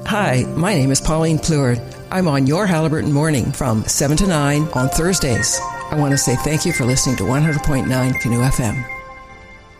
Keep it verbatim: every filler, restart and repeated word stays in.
Hi, my name is Pauline Pleward. I'm on your Halliburton Morning from seven to nine on Thursdays. I want to say thank you for listening to one hundred point nine Canoe F M.